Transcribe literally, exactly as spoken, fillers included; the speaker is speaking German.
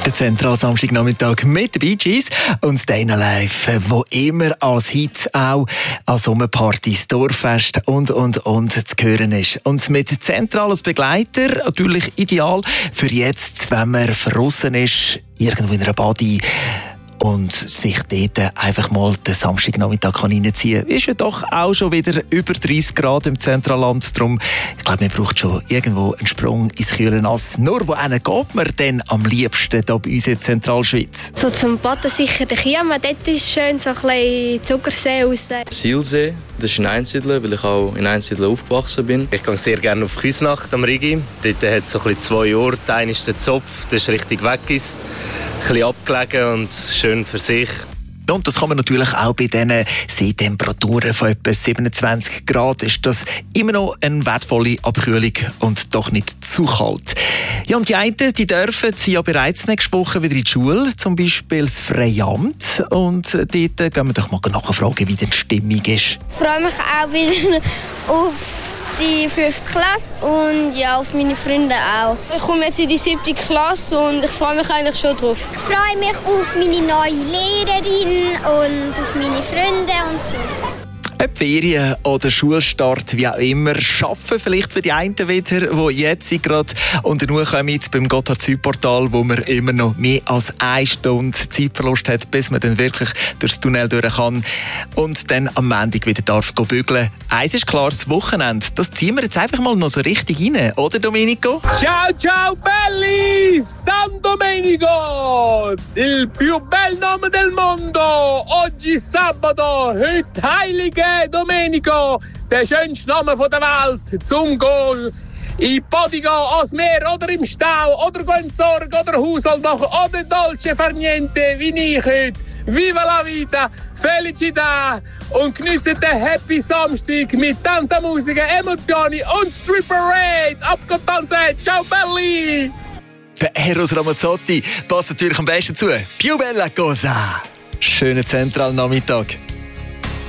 Der zentrale Samstagnachmittag mit den Bee Gees und Stay Alive, wo immer als Hit auch an Sommerpartys, Dorffest und, und, und zu hören ist. Und mit zentral als Begleiter natürlich ideal für jetzt, wenn man verrissen ist, irgendwo in einer Body und sich dort einfach mal den Samstagnachmittag reinziehen kann. Ist ja doch auch schon wieder über dreißig Grad im Zentralland. Darum, ich glaube, man braucht schon irgendwo einen Sprung ins kühle Nass. Nur wohin geht man denn am liebsten hier bei uns in der Zentralschweiz? So zum Baden sicher der Chiama. Dort ist schön so ein bisschen Zuckersee raus. Zielsee, das ist in Einsiedeln, weil ich auch in Einsiedeln aufgewachsen bin. Ich gehe sehr gerne auf Küsnacht am Rigi. Dort hat es so ein bisschen zwei Orte. Einer ist der Zopf, das ist richtig weg ist. Ein bisschen abgelegen und schön für sich. Und das kann man natürlich auch bei diesen Seetemperaturen von etwa siebenundzwanzig Grad. Ist das immer noch eine wertvolle Abkühlung und doch nicht zu kalt. Ja, und die einen, die dürfen sie ja bereits nächste Woche wieder in die Schule, zum Beispiel das Freiamt. Und dort gehen wir doch mal nachfragen, wie die Stimmung ist. Ich freue mich auch wieder auf die fünfte Klasse und ja, auf meine Freunde auch. Ich komme jetzt in die siebte Klasse und ich freue mich eigentlich schon drauf. Ich freue mich auf meine neue Lehrerin und auf meine Freunde und so. Ob Ferien oder Schulstart, wie auch immer, schaffen vielleicht für die einen wieder, die jetzt gerade unter nur kommen beim Gotthard-Süd-Portal, wo man immer noch mehr als eine Stunde Zeitverlust hat, bis man dann wirklich durchs Tunnel durch kann und dann am Montag wieder darf bügeln. Eins ist klar, das Wochenende, das ziehen wir jetzt einfach mal noch so richtig rein, oder Domenico? Ciao, ciao belli! San Domenico! Il più bel nome del mondo! Oggi sabato, heute heilige Domenico, der schönste Name der Welt, zum Gehen in Podigo, ans Meer oder im Stau oder in Sorge oder Haushalt machen oder Dolce far niente, wie ich heute. Viva la vita, Felicità und geniessen den Happy Samstag mit tanta Musik, Emotionen und Street Parade. Abgetanzt, ciao belli! Der Eros Ramazzotti passt natürlich am besten zu. Più bella cosa! Schönen zentralen Nachmittag.